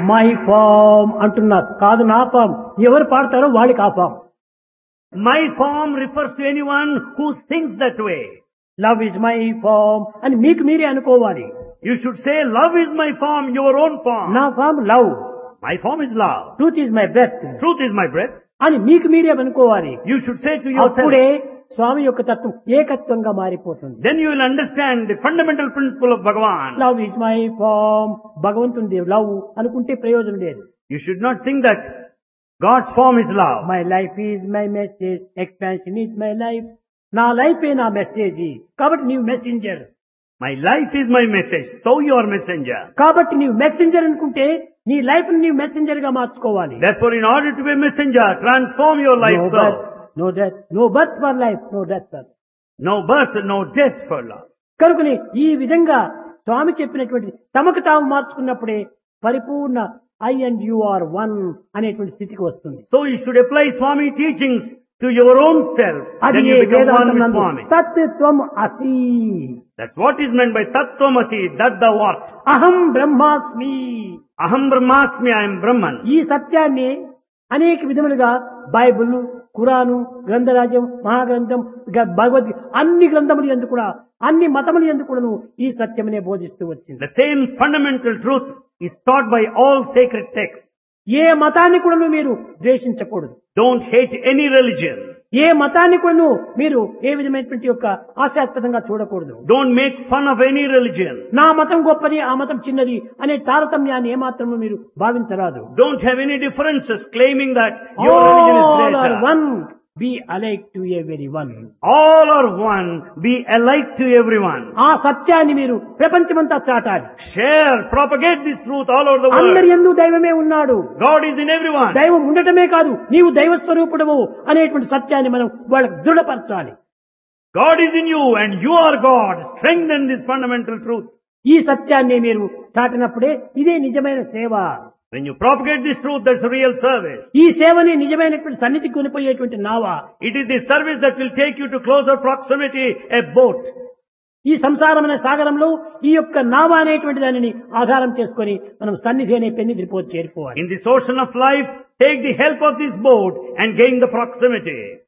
My farm అంటున్నారు. కాదు నా ఫామ్. ఎవరు పాడతారో వాళ్ళకి ఆ form. My form refers to anyone who sings that way. Love is my farm అని మీకు మీరే అనుకోవాలి. You should say, love is my form, your own form. నా form love. My form is love. Truth is my breath Truth is my breath. అని మీకు మీరే అనుకోవాలి. You should say to yourself. అప్పుడే స్వామి యొక్క తత్వం ఏకత్వంగా మారిపోతుంది. Then you will understand the fundamental principle of Bhagavan. Love is my farm. భగవంతుని love అనుకుంటే ప్రయోజనం లేదు. You should not think that God's form is love. My life is my message, expansion is my life. నా లైఫే నా message. కాబట్టి నీవు messenger. My life is my message, so you are messenger. కాబట్టి నీవు మెసెంజర్ అనుకుంటే నీ లైఫ్ ని నీవు మెసెంజర్ గా మార్చుకోవాలి. Therefore, in order to be a messenger, transform your life so. No death, no birth for life, no death for. No birth, no death for love. కనుకని ఈ విధంగా స్వామి చెప్పినటువంటి తమకు తాము మార్చుకున్నప్పుడే పరిపూర్ణ I and you are one అనేటువంటి స్థితికి వస్తుంది. So you should apply Swami teachings to your own self. అది Then you become one with Swami. తత్వం అసి. That's what is meant by Tattvamasi, that thou art. అహం బ్రహ్మాస్మి. Aham Brahmasmi, I am Brahman. ఈ సత్యాన్ని అనేక విధములుగా బైబిల్, ఖురాను, గ్రంథరాజ్యం, మహాగ్రంథం, భగవద్గీత అన్ని గ్రంథములు యందు కూడా అన్ని మతములు యందు కూడాను ఈ సత్యమనే బోధిస్తూ వచ్చింది. The same fundamental truth is taught by all sacred texts. ఏ మతాన్ని కూడాను మీరు ద్వేషించకూడదు. Don't hate any religion. ఏ మతాన్ని కూడాను మీరు ఏ విధమైనటువంటి యొక్క ఆశాస్పదంగా చూడకూడదు. Don't make fun of any religion. నా మతం గొప్పది, ఆ మతం చిన్నది అనే తారతమ్యాన్ని ఏమాత్రము మీరు భావించరాదు. Don't have any differences claiming that your religion is All are greater. one, be alike to everyone. All are one, be alike to everyone. ఆ సత్యాన్ని మీరు ప్రపంచమంతా చాటాలి. Share, propagate this truth all over the అందరి world. యందు దైవమే ఉన్నాడు. God is in everyone. దైవం ఉండటమే కాదు, నీవు దైవ స్వరూపుడవు అనేటువంటి సత్యాన్ని మనం వాళ్ళకు దృఢపరచాలి. God is in you and you are God. Strengthen this fundamental truth. ఈ సత్యాన్ని మీరు చాటినప్పుడే ఇదే నిజమైన సేవ. When you propagate this truth, that's real service. ఈ సేవని నిజమైనటువంటి సన్నిధికి కొనిపోయేటువంటి నావ. It is the service that will take you to closer proximity, a boat. ఈ సంసారమైన సాగరంలో ఈ యొక్క నావ అనేటువంటి దానిని ఆధారం చేసుకొని మనం సన్నిధి అనే పెన్నిధిపోయి చేరుకోవాలి. In this ocean of life, take the help of this boat and gain the proximity.